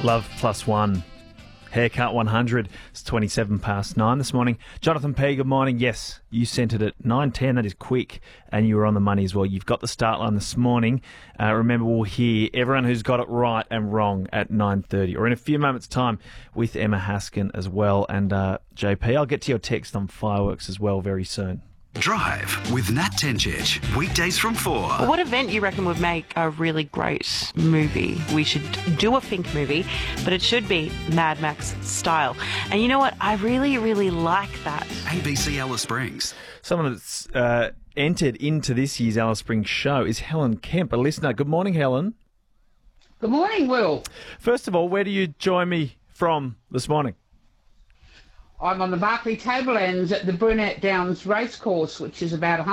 Love plus one. Haircut 100. It's 9:27 this morning. Jonathan P, good morning. Yes, you sent it at 9:10. That is quick. And you were on the money as well. You've got the start line this morning. Remember, we'll hear everyone who's got it right and wrong at 9:30 or in a few moments' time with Emma Haskin as well. And JP, I'll get to your text on fireworks as well very soon. Drive with Nat Tencic. Weekdays from 4. What event you reckon would make a really great movie? We should do a Fink movie, but it should be Mad Max style. And you know what? I really, really like that. ABC Alice Springs. Someone that's entered into this year's Alice Springs show is Helen Kemp, a listener. Good morning, Helen. Good morning, Will. First of all, where do you join me from this morning? I'm on the Barclay Tablelands at the Brunette Downs Racecourse, which is about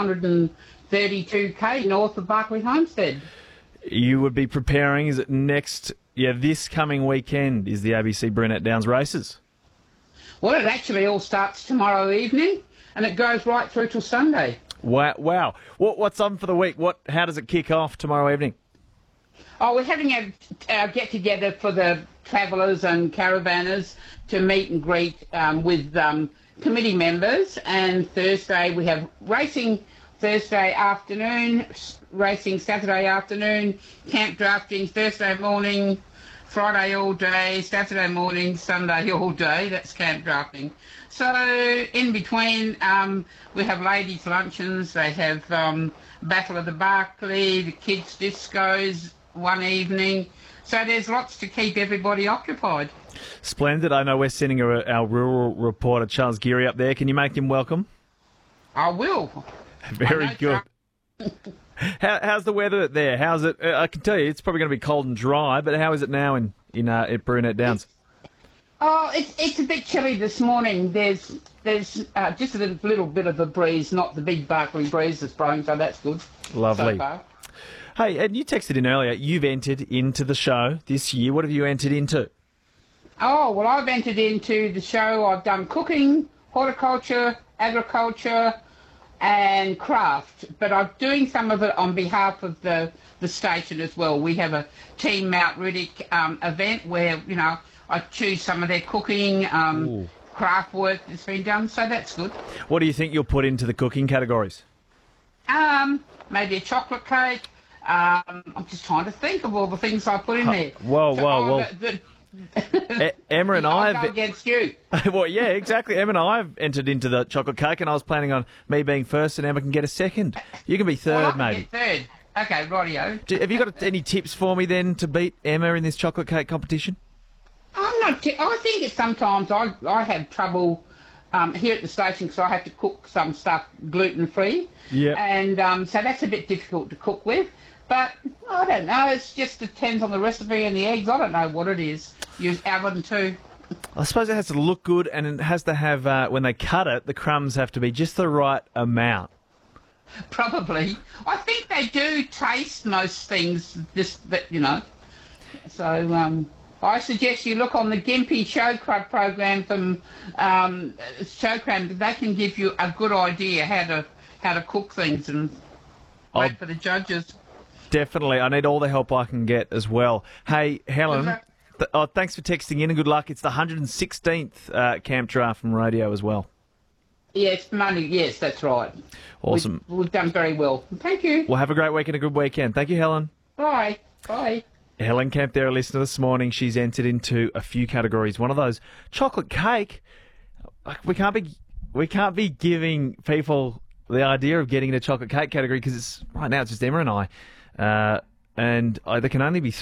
132k north of Barclay Homestead. You would be preparing, is it this coming weekend is the ABC Brunette Downs races? Well, it actually all starts tomorrow evening, and it goes right through till Sunday. Wow. What's on for the week? How does it kick off tomorrow evening? Oh, we're having a get-together for the travellers and caravanners to meet and greet with committee members. And Thursday we have racing Thursday afternoon, racing Saturday afternoon, camp drafting Thursday morning, Friday all day, Saturday morning, Sunday all day. That's camp drafting. So in between, we have ladies' luncheons. They have Battle of the Barclay, the kids' discos one evening. So there's lots to keep everybody occupied. Splendid. I know we're sending our rural reporter, Charles Geary, up there. Can you make him welcome? I will. Very good. How's the weather there? How's it? I can tell you, it's probably going to be cold and dry, but how is it now at Brunette Downs? It's a bit chilly this morning. There's just a little bit of a breeze, not the big Barclay breeze that's blowing, so that's good. Lovely. So far. Hey, and you texted in earlier, you've entered into the show this year. What have you entered into? Oh, well, I've entered into the show. I've done cooking, horticulture, agriculture, and craft. But I'm doing some of it on behalf of the station as well. We have a Team Mount Riddick event where, I choose some of their cooking, craft work that's been done, so that's good. What do you think you'll put into the cooking categories? Maybe a chocolate cake. I'm just trying to think of all the things I put in there. Whoa. Emma and I have... against you. Well, yeah, exactly. Emma and I have entered into the chocolate cake, and I was planning on me being first and Emma can get a second. You can be third, maybe. Third. Okay, rightio. Have you got any tips for me then to beat Emma in this chocolate cake competition? I think that sometimes I have trouble here at the station because I have to cook some stuff gluten-free. Yeah. And so that's a bit difficult to cook with. But I don't know. It just depends on the recipe and the eggs. I don't know what it is. Use oven too. I suppose it has to look good, and it has to have, when they cut it, the crumbs have to be just the right amount. Probably. I think they do taste most things, So I suggest you look on the Gympie Show Club program from Showcram. They can give you a good idea how to cook things and wait for the judges. Definitely. I need all the help I can get as well. Hey, Helen, thanks for texting in and good luck. It's the 116th camp draft from radio as well. Yes, money. Yes, that's right. Awesome. We've done very well. Thank you. Well, have a great week and a good weekend. Thank you, Helen. Bye. Helen Kemp there, a listener this morning. She's entered into a few categories. One of those, chocolate cake. We can't be giving people the idea of getting in a chocolate cake category because right now it's just Emma and I. And there can only be